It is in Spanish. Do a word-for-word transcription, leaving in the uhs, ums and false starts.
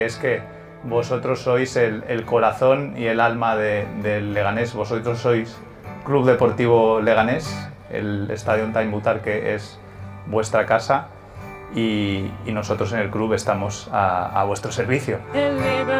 Es que vosotros sois el, el corazón y el alma de, del Leganés. Vosotros sois Club Deportivo Leganés, el Estadio Time Butarque es vuestra casa y, y nosotros en el club estamos a, a vuestro servicio.